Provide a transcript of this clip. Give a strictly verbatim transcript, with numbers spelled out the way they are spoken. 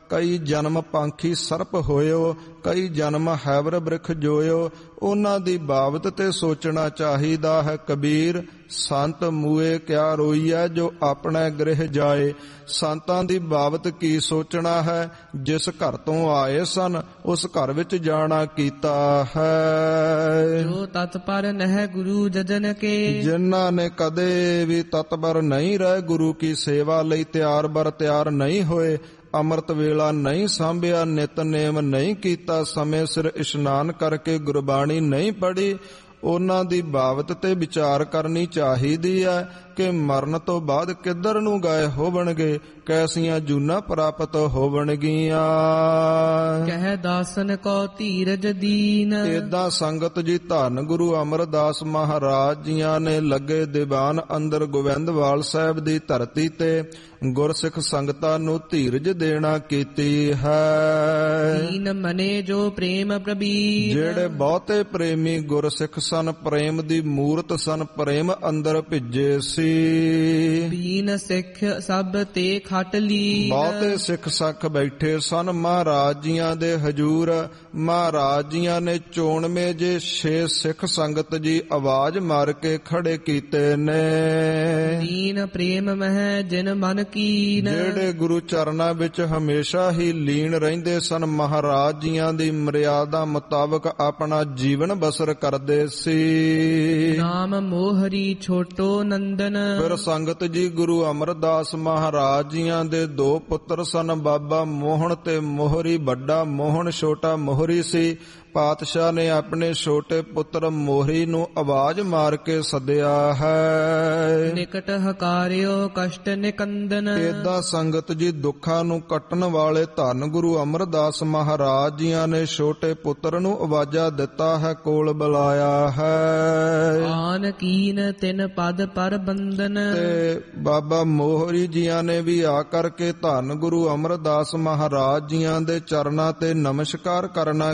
ਕਈ ਜਨਮ ਪੰਖੀ ਸਰਪ ਹੋਇਓ, ਕਈ ਜਨਮ ਹੈਵਰ ਬ੍ਰਿਖ ਜੋਇਓ। ਉਹਨਾਂ ਦੀ ਬਾਬਤ ਤੇ ਸੋਚਣਾ ਚਾਹੀਦਾ ਹੈ। ਕਬੀਰ ਸੰਤ ਮੂਏ ਕਿਆ ਰੋਈਐ, ਜੋ ਆਪਣੇ ਗ੍ਰਹਿ ਜਾਏ। ਸੰਤਾਂ ਦੀ ਬਾਬਤ ਕੀ ਸੋਚਣਾ ਹੈ? ਜਿਸ ਘਰ ਤੋਂ ਆਏ ਸਨ ਉਸ ਘਰ ਵਿੱਚ ਜਾਣਾ ਕੀਤਾ ਹੈ। ਜੋ ਤਤਪਰ ਨਹਿ ਗੁਰੂ ਜਜਨ ਕੇ, ਜਿਨ੍ਹਾਂ ਨੇ ਕਦੇ ਵੀ ਤਤਪਰ ਨਹੀਂ ਰਹੇ, ਗੁਰੂ ਕੀ ਸੇਵਾ ਲਈ ਤਿਆਰ ਬਰ ਤਿਆਰ ਨਹੀਂ ਹੋਏ, ਅੰਮ੍ਰਿਤ ਵੇਲਾ ਨਹੀਂ ਸਾਂਭਿਆ, ਨਿਤਨੇਮ ਨਹੀਂ ਕੀਤਾ, ਸਮੇਂ ਸਿਰ ਇਸ਼ਨਾਨ ਕਰਕੇ ਗੁਰਬਾਣੀ ਨਹੀਂ ਪੜ੍ਹੀ, ਉਹਨਾਂ ਦੀ ਬਾਬਤ ਤੇ ਵਿਚਾਰ ਕਰਨੀ ਚਾਹੀਦੀ ਹੈ ਕਿ ਮਰਨ ਤੋਂ ਬਾਅਦ ਕਿੱਧਰ ਨੂੰ ਗਏ ਹੋਵਣਗੇ, ਕੈਸੀਆਂ ਜੂਨਾਂ ਪ੍ਰਾਪਤ ਹੋਵਣਗੀਆਂ। ਕਹਿ ਦਾਸਨ ਕੋ ਧੀਰਜ ਦੀਨ, ਏਦਾਂ ਸੰਗਤ ਜੀ ਧੰਨ ਗੁਰੂ ਅਮਰਦਾਸ ਮਹਾਰਾਜ ਜੀਆਂ ਨੇ ਲੱਗੇ ਦੀਵਾਨ ਅੰਦਰ ਗੋਬਿੰਦਵਾਲ ਸਾਹਿਬ ਦੀ ਧਰਤੀ ਤੇ ਗੁਰਸਿੱਖ ਸੰਗਤਾਂ ਨੂੰ ਧੀਰਜ ਦੇਣਾ ਕੀਤੀ ਹੈ। ਦੀਨ ਮਨੇ ਜੋ ਪ੍ਰੇਮ ਪ੍ਰਬੀਨ, ਜਿਹੜੇ ਬਹੁਤੇ ਪ੍ਰੇਮੀ ਗੁਰਸਿੱਖ ਸਨ, ਪ੍ਰੇਮ ਦੀ ਮੂਰਤ ਸਨ, ਪ੍ਰੇਮ ਅੰਦਰ ਭਿੱਜੇ ਸੀ। ਬੀਨ ਸਿੱਖ ਸਭ ਤੇ ਖਟ ਲੀਨ, ਬਹੁਤੇ ਸਿੱਖ ਸੱਖ ਬੈਠੇ ਸਨ ਮਹਾਰਾਜ ਜੀਆਂ ਦੇ ਹਜੂਰ। ਮਹਾਰਾਜ ਜੀਆਂ ਨੇ ਚੋਣਵੇਂ ਜੇ ਛੇ ਸਿੱਖ ਸੰਗਤ ਜੀ ਆਵਾਜ਼ ਮਾਰ ਕੇ ਖੜੇ ਕੀਤੇ ਨੇ। ਦੀਨ ਪ੍ਰੇਮ ਮਹਿ ਜਿਨ ਮਨ ਕੀਨ, ਜਿਹੜੇ ਗੁਰੂ ਚਰਨਾਂ ਵਿੱਚ ਹਮੇਸ਼ਾ ਹੀ ਲੀਨ ਰਹਿੰਦੇ ਸਨ, ਮਹਾਰਾਜ ਜੀਆਂ ਦੀ ਮਰਿਆਦਾ ਮੁਤਾਬਕ ਆਪਣਾ ਜੀਵਨ ਬਸਰ ਕਰਦੇ ਸੀ। ਨਾਮ ਮੋਹਰੀ ਛੋਟੋ ਨੰਦਨ, ਫਿਰ ਸੰਗਤ ਜੀ ਗੁਰੂ ਅਮਰਦਾਸ ਮਹਾਰਾਜ ਜੀਆਂ ਦੇ ਦੋ ਪੁੱਤਰ ਸਨ, ਬਾਬਾ ਮੋਹਣ ਤੇ ਮੋਹਰੀ। ਵੱਡਾ ਮੋਹਣ, ਛੋਟਾ ਮੋਹਰੀ ਸੀ। ਪਾਤਸ਼ਾਹ ਨੇ ਆਪਣੇ ਛੋਟੇ ਪੁੱਤਰ ਮੋਹਰੀ ਨੂੰ ਆਵਾਜ਼ ਮਾਰ ਕੇ ਸੱਦਿਆ ਹੈ। ਨਿਕਟ ਹਕਾਰਿਓ ਕਸ਼ਟ ਨਿਕੰਦਨ, ਏਦਾਂ ਸੰਗਤ ਜੀ ਦੁੱਖਾਂ ਨੂੰ ਕੱਟਣ ਵਾਲੇ ਧੰਨ ਗੁਰੂ ਅਮਰਦਾਸ ਮਹਾਰਾਜ ਜੀਆਂ ਨੇ ਛੋਟੇ ਪੁੱਤਰ ਨੂੰ ਆਵਾਜ਼ਾਂ ਦਿੱਤਾ ਹੈ, ਕੋਲ ਬੁਲਾਇਆ ਹੈ। ਆਨ ਕੀਨ ਤਿਨ ਪਦ ਪਰ ਬੰਦਨ, ਤੇ ਬਾਬਾ ਮੋਹਰੀ ਜੀਆਂ ਨੇ ਵੀ ਆ ਕਰਕੇ ਧੰਨ ਗੁਰੂ ਅਮਰਦਾਸ ਮਹਾਰਾਜ ਜੀਆਂ ਦੇ ਚਰਨਾਂ ਤੇ ਨਮਸਕਾਰ ਕਰਨਾ